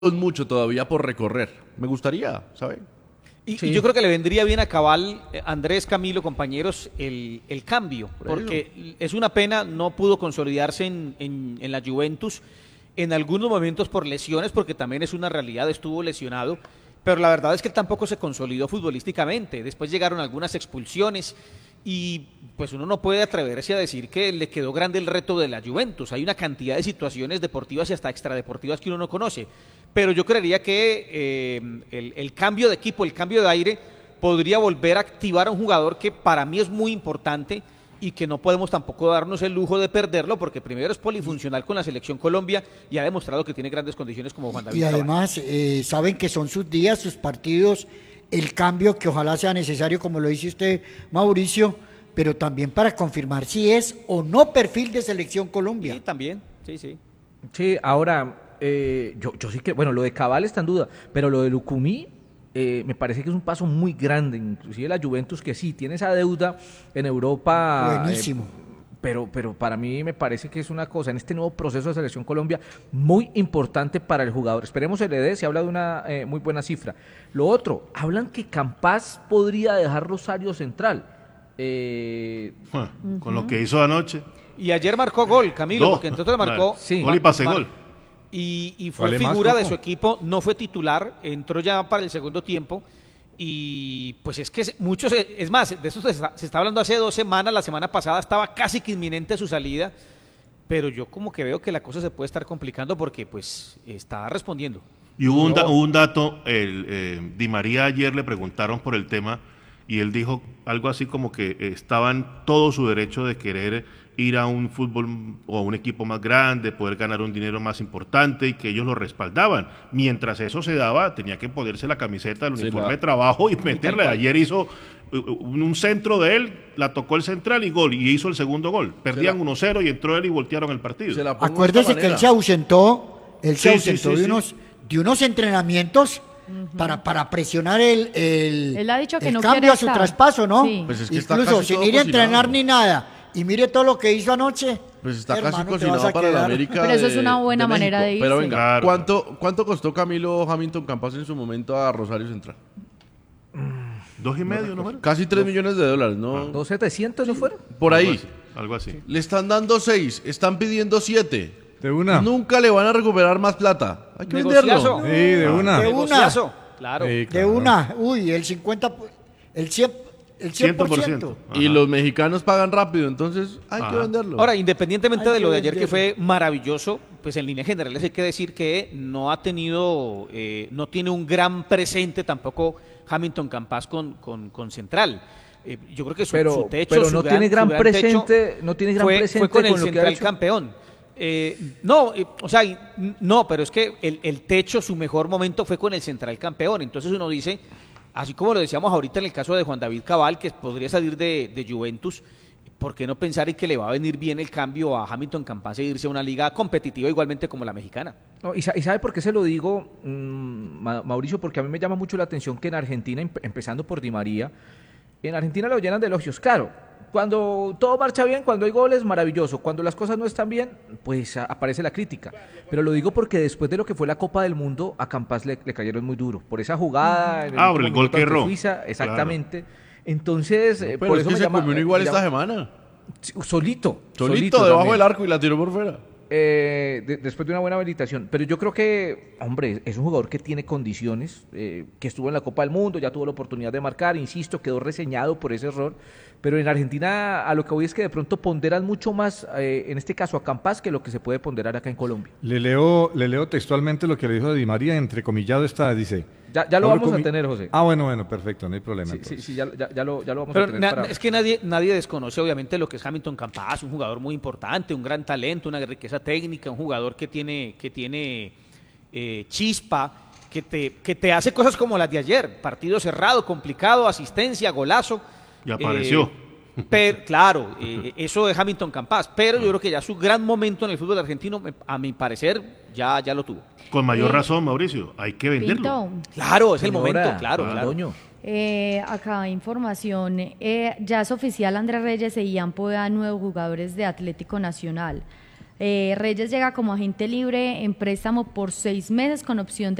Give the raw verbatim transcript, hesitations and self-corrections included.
mucho todavía por recorrer. Me gustaría, ¿sabe? Y, Sí. y yo creo que le vendría bien a Cabal, eh, Andrés, Camilo, compañeros, el, el cambio, Por porque es una pena, no pudo consolidarse en, en, en la Juventus en algunos momentos por lesiones, porque también es una realidad, estuvo lesionado, pero la verdad es que él tampoco se consolidó futbolísticamente. Después llegaron algunas expulsiones y pues uno no puede atreverse a decir que le quedó grande el reto de la Juventus. Hay una cantidad de situaciones deportivas y hasta extradeportivas que uno no conoce. Pero yo creería que eh, el, el cambio de equipo, el cambio de aire, podría volver a activar a un jugador que para mí es muy importante y que no podemos tampoco darnos el lujo de perderlo, porque primero es polifuncional con la Selección Colombia y ha demostrado que tiene grandes condiciones como Juan David Y Cabal. además eh, saben que son sus días, sus partidos, el cambio que ojalá sea necesario, como lo dice usted, Mauricio, pero también para confirmar si es o no perfil de Selección Colombia. Sí, también, sí, sí. Sí, ahora, eh, yo, yo sí que, bueno, lo de Cabal está en duda, pero lo de Lucumí eh, me parece que es un paso muy grande, inclusive la Juventus que sí, tiene esa deuda en Europa. Buenísimo. eh, pero, pero para mí me parece que es una cosa, en este nuevo proceso de Selección Colombia, muy importante para el jugador. Esperemos se le dé, se habla de una eh, muy buena cifra. Lo otro, hablan que Campas podría dejar Rosario Central. Eh, Bueno, con lo que hizo anoche. Y ayer marcó gol, Camilo, No, porque entonces marcó. sí. Gol y pase mar- gol. Y, y fue Vale más, figura de Coco. su equipo, no fue titular, entró ya para el segundo tiempo. Y pues es que muchos, es más, de eso se está, se está hablando hace dos semanas, la semana pasada estaba casi que inminente su salida, pero yo como que veo que la cosa se puede estar complicando porque pues está respondiendo. Y hubo un, da- hubo un dato, el, eh, Di María ayer le preguntaron por el tema y él dijo algo así como que eh, estaba en todo su derecho de querer ir a un fútbol o a un equipo más grande, poder ganar un dinero más importante y que ellos lo respaldaban. Mientras eso se daba, tenía que ponerse la camiseta, el Sí, uniforme la- de trabajo y meterle. Ayer hizo uh, un un centro de él, la tocó el central y gol, y hizo el segundo gol. Perdían la- uno cero y entró él y voltearon el partido. Se la pongo de Acuérdese esta que él manera. se ausentó, él se Sí, sí, ausentó sí, de, sí. Unos, de unos entrenamientos para, para presionar el, el, Él ha dicho que el no cambio quiere a su estar. traspaso, ¿no? Sí. Pues es que está Incluso casi sin todo ir a entrenar cocinado. ni nada. Y mire todo lo que hizo anoche. Pues está hermano, casi te vas cocinado a para la quedar. América. Pero eso es de- una buena de manera México. de irse. Pero venga, Claro. ¿cuánto, ¿cuánto costó Camilo Hamilton Campas en su momento a Rosario Central? Dos y medio, ¿no? fueron? Casi tres millones de dólares, ¿no? ¿Dos setecientos no fueron? Por Algo ahí. así, Algo así. Le están dando seis, están pidiendo siete. De una. Nunca le van a recuperar más plata. Hay que Negociazo. venderlo. Sí, de una. De una. Negociazo, claro. Sí, De claro. una, uy, el cincuenta, el cien, el cien por ciento. Y Ajá. los mexicanos pagan rápido, entonces hay que Ajá. venderlo. Ahora, independientemente Hay de que lo de ayer, que venderlo. fue maravilloso, pues en líneas generales hay que decir que no ha tenido, eh, no tiene un gran presente tampoco Hamilton Campas con, con, con Central. Eh, yo creo que su, Pero, su techo, pero su no gran- tiene gran su gran techo presente, no tiene gran fue, presente fue con el lo que ha Central hecho. campeón. Eh, no, eh, o sea, y- no, pero es que el, el techo, su mejor momento fue con el Central campeón. Entonces uno dice, así como lo decíamos ahorita en el caso de Juan David Cabal, que podría salir de, de Juventus, ¿por qué no pensar en que le va a venir bien el cambio a Hamilton Campas e irse a una liga competitiva igualmente como la mexicana? No, y, sa- y sabe por qué se lo digo, mm, Ma- Mauricio, porque a mí me llama mucho la atención que en Argentina, empe- empezando por Di María, en Argentina lo llenan de elogios. Claro, cuando todo marcha bien, cuando hay goles, maravilloso. Cuando las cosas no están bien, pues a- aparece la crítica. Pero lo digo porque después de lo que fue la Copa del Mundo, a Campas le, le cayeron muy duro. Por esa jugada. en Ah, último por el gol minuto que ante erró. Suiza, exactamente. Entonces, eh, Pero por es eso que me se llama, comió uno eh, igual me esta llama- semana. Solito. Solito, debajo también. del arco y la tiró por fuera. Eh, de- después de una buena habilitación. Pero yo creo que, hombre, es un jugador que tiene condiciones, eh, que estuvo en la Copa del Mundo, ya tuvo la oportunidad de marcar, insisto, quedó reseñado por ese error. Pero en Argentina a lo que voy es que de pronto ponderan mucho más, eh, en este caso a Campas, que lo que se puede ponderar acá en Colombia. Le leo, le leo textualmente lo que le dijo Di María, entrecomillado está, dice. Ya, ya lo "Ahora vamos a comi- tener, José. Ah, bueno, bueno, perfecto, no hay problema. Sí, sí, entonces. sí, ya, ya- ya lo, ya lo vamos Pero a tener na- para- es que nadie, nadie desconoce obviamente lo que es Hamilton Campas, un jugador muy importante, un gran talento, una riqueza técnica, un jugador que tiene, que tiene eh, chispa, que te, que te hace cosas como las de ayer, partido cerrado, complicado, asistencia, golazo. Y apareció. Eh, pero, claro, eh, eso es Hamilton Campas, pero yo creo que ya su gran momento en el fútbol argentino, me- a mi parecer, ya, ya lo tuvo. Con mayor Eh, razón, Mauricio, hay que venderlo. Pinto, Claro, es el Señora, momento, claro, ah, claro. Doño. eh, acá información, eh, ya es oficial, Andrés Reyes e Ian Poeda, nuevos jugadores de Atlético Nacional. Eh, Reyes llega como agente libre en préstamo por seis meses con opción de